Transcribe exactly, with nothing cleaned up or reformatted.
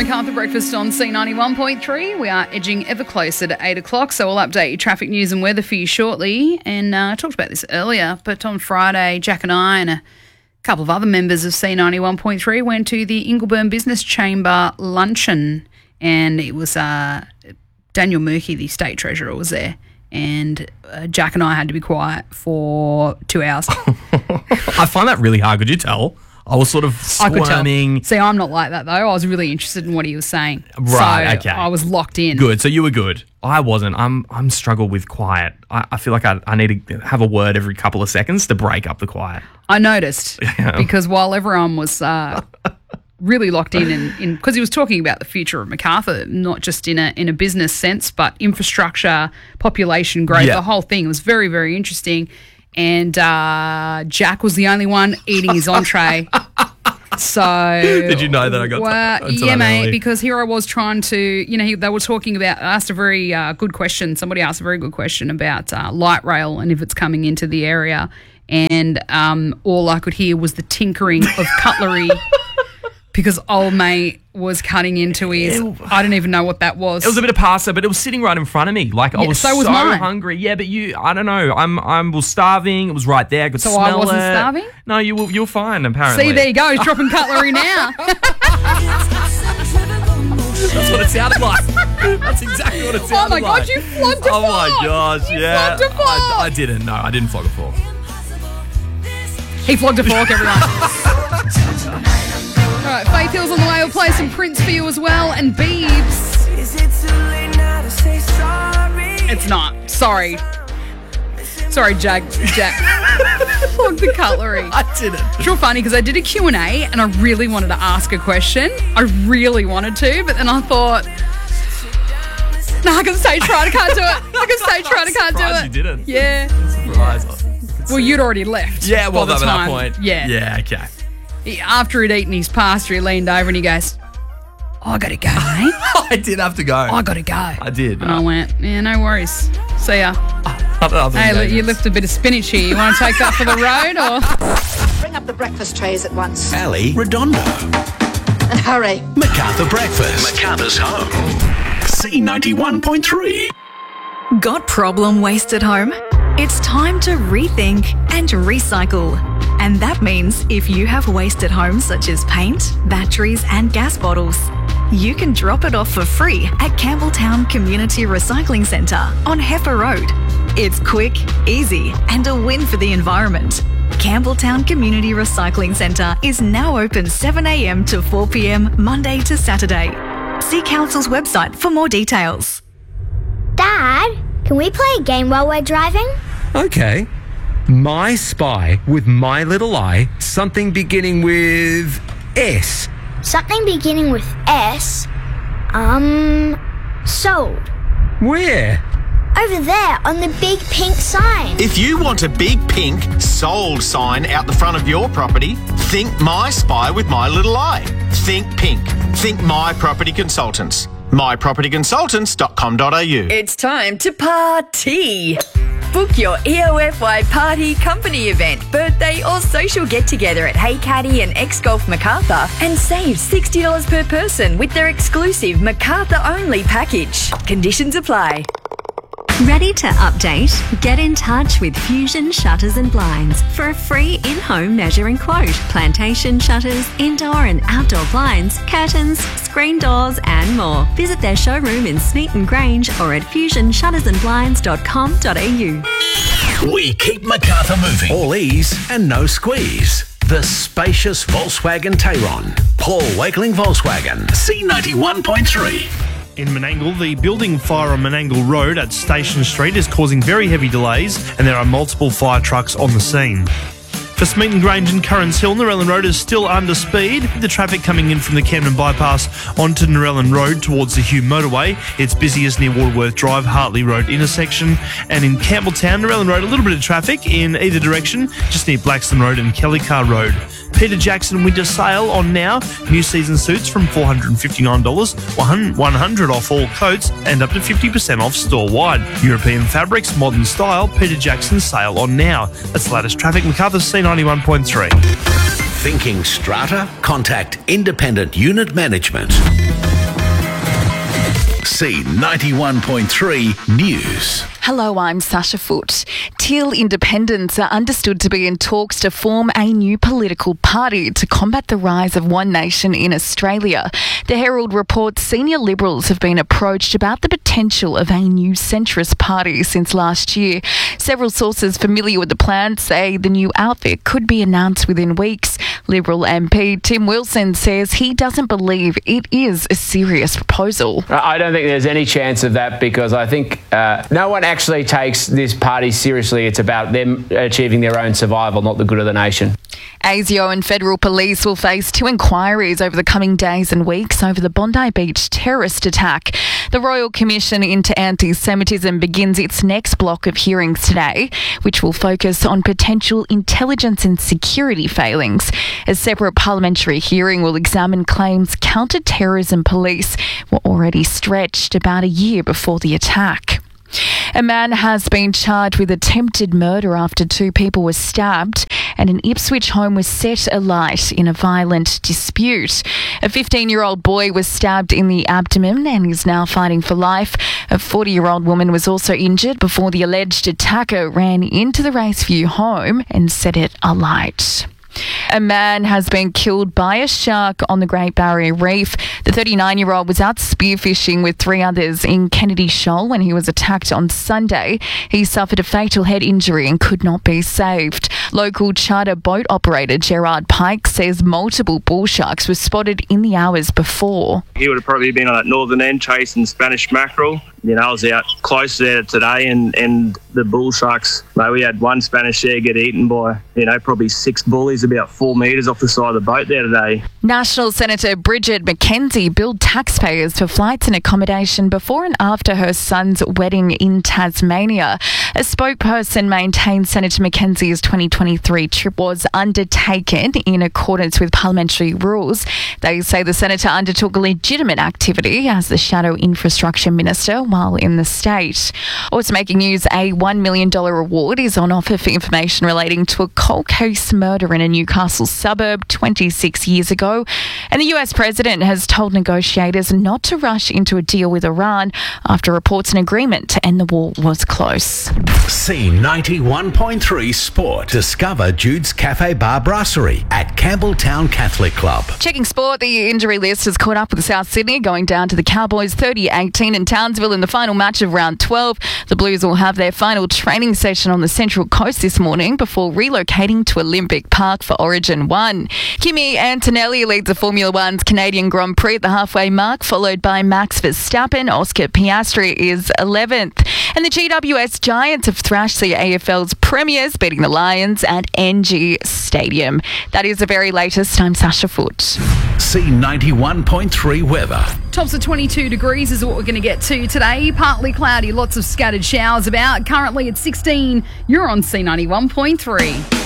MacArthur Breakfast on C ninety-one point three. We are edging ever closer to eight o'clock, so we'll update your traffic news and weather for you shortly. And uh, I talked about this earlier, but on Friday, Jack and I and a couple of other members of C ninety-one point three went to the Ingleburn Business Chamber luncheon, and it was uh, Daniel Murky, the State Treasurer, was there. And uh, Jack and I had to be quiet for two hours. I find that really hard. Could you tell? I was sort of squirming. I could tell. See, I'm not like that, though. I was really interested in what he was saying. Right, so okay. I was locked in. Good. So you were good. I wasn't. I'm I'm struggled with quiet. I, I feel like I, I need to have a word every couple of seconds to break up the quiet. I noticed Yeah. because while everyone was uh, really locked in, in because he was talking about the future of MacArthur, not just in a in a business sense, but infrastructure, population growth, Yeah. the whole thing. It was very, very interesting. And uh, Jack was the only one eating his entree. So Did you know that I got well, to, to yeah, that mate, early? because here I was trying to, you know, he, they were talking about, I asked a very uh, good question. Somebody asked a very good question about uh, light rail and if it's coming into the area. And um, all I could hear was the tinkering of cutlery because old mate was cutting into his, Ew. I don't even know what that was. It was a bit of pasta, but it was sitting right in front of me. Like I Yeah, was so so, was mine. hungry. Yeah, but you, I don't know. I'm, I'm was starving. It was right there. I could So smell I wasn't it. starving? No, you were. You were fine. Apparently. See, there you go. He's dropping cutlery now. That's what it sounded like. That's exactly what it sounded Oh, my like. God, you flogged a Oh my fork. gosh, You yeah. flogged a fork. I, I didn't. No, I didn't flog a fork. He flogged a fork, everyone. All right, Faith Hill's on the way. We'll play some Prince for you as well. And Biebs. Is it too late now to say sorry? It's not. Sorry. Sorry, Jack. Jack. Flogged the cutlery. I didn't. It's real funny because I did a Q and A and I really wanted to ask a question. I really wanted to, but then I thought, no, I can stay trying. I can't do it. I can stay trying. I can't do Surprised it. you didn't. Yeah. Surprise. Well, you'd already left. Yeah, well, by at the that time. point. Yeah. Yeah, okay. He- After he'd eaten his pasta, he leaned over and he goes, I got to go, mate. I did have to go. I got to go. I did. And I went, yeah, no worries. See ya. Other than Hey, that, look, you left a bit of spinach here. You want to take that for the road or? Bring up the breakfast trays at once. Ali Redondo. And hurry. MacArthur Breakfast. MacArthur's home. C ninety-one point three. Got problem waste at home? It's time to rethink and recycle. And that means if you have waste at home such as paint, batteries and gas bottles, you can drop it off for free at Campbelltown Community Recycling Centre on Heifer Road. It's quick, easy and a win for the environment. Campbelltown Community Recycling Centre is now open seven a m to four p m Monday to Saturday. See Council's website for more details. Dad, can we play a game while we're driving? Okay. My Spy with My Little Eye, something beginning with S. Something beginning with S. Um, sold. Where? Over there on the big pink sign. If you want a big pink sold sign out the front of your property, think My Spy with My Little Eye. Think pink. Think My Property Consultants. my property consultants dot com dot a u. It's time to party. Book your E O F Y party, company event, birthday or social get-together at Hey Caddy and X-Golf MacArthur and save sixty dollars per person with their exclusive MacArthur-only package. Conditions apply. Ready to update? Get in touch with Fusion Shutters and Blinds for a free in-home measuring quote. Plantation shutters, indoor and outdoor blinds, curtains, screen doors and more. Visit their showroom in Smeaton Grange or at fusion shutters and blinds dot com dot a u. We keep MacArthur moving. All ease and no squeeze. The spacious Volkswagen Tayron. Paul Wakeling Volkswagen. C ninety-one point three. In Menangle, the building fire on Menangle Road at Station Street is causing very heavy delays and there are multiple fire trucks on the scene. For Smeaton Grange and Currans Hill, Narellan Road is still under speed. The traffic coming in from the Camden Bypass onto Narellan Road towards the Hugh Motorway. It's busiest near Waterworth Drive, Hartley Road intersection. And in Campbelltown, Narellan Road, a little bit of traffic in either direction, just near Blackstone Road and Kellycar Road. Peter Jackson winter sale on now. New season suits from four hundred fifty-nine dollars, one hundred dollars off all coats and up to fifty percent off store-wide. European fabrics, modern style, Peter Jackson sale on now. That's the latest traffic. MacArthur C ninety-one point three. Thinking strata? Contact Independent Unit Management. C ninety-one point three News. Hello, I'm Sasha Foote. Teal Independents are understood to be in talks to form a new political party to combat the rise of One Nation in Australia. The Herald reports senior Liberals have been approached about the potential of a new centrist party since last year. Several sources familiar with the plan say the new outfit could be announced within weeks. Liberal M P Tim Wilson says he doesn't believe it is a serious proposal. I don't think there's any chance of that because I think uh, no one actually takes this party seriously. It's about them achieving their own survival, not the good of the nation. ASIO and federal police will face two inquiries over the coming days and weeks over the Bondi Beach terrorist attack. The Royal Commission into Anti-Semitism begins its next block of hearings today, which will focus on potential intelligence and security failings. A separate parliamentary hearing will examine claims counter-terrorism police were already stretched about a year before the attack. A man has been charged with attempted murder after two people were stabbed and an Ipswich home was set alight in a violent dispute. A fifteen-year-old boy was stabbed in the abdomen and is now fighting for life. A forty-year-old woman was also injured before the alleged attacker ran into the Raceview home and set it alight. A man has been killed by a shark on the Great Barrier Reef. The thirty-nine-year-old was out spearfishing with three others in Kennedy Shoal when he was attacked on Sunday. He suffered a fatal head injury and could not be saved. Local charter boat operator Gerard Pike says multiple bull sharks were spotted in the hours before. He would have probably been on that northern end chasing Spanish mackerel. You know, I was out close there today and, and the bull sharks, mate, we had one Spanish there get eaten by, you know, probably six bullies about four metres off the side of the boat there today. National Senator Bridget McKenzie billed taxpayers for flights and accommodation before and after her son's wedding in Tasmania. A spokesperson maintained Senator McKenzie's twenty twenty-three trip was undertaken in accordance with parliamentary rules. They say the senator undertook legitimate activity as the shadow infrastructure minister while in the state. Also making news, a one million dollars reward is on offer for information relating to a cold case murder in a Newcastle suburb twenty-six years ago. And the U S president has told negotiators not to rush into a deal with Iran after reports an agreement to end the war was close. C ninety-one point three Sport. Discover Jude's Cafe Bar Brasserie at Campbelltown Catholic Club. Checking sport, the injury list has caught up with South Sydney, going down to the Cowboys thirty eighteen in Townsville in the final match of round twelve. The Blues will have their final training session on the Central Coast this morning before relocating to Olympic Park for Origin one. Kimi Antonelli leads the Formula One's Canadian Grand Prix at the halfway mark, followed by Max Verstappen. Oscar Piastri is eleventh. And the G W S Giants have thrashed the A F L's premiers, beating the Lions at N G Stadium. That is the very latest. I'm Sasha Foote. C ninety-one point three weather. Tops of twenty-two degrees is what we're going to get to today. Partly cloudy, lots of scattered showers about. Currently at sixteen, you're on C ninety-one point three.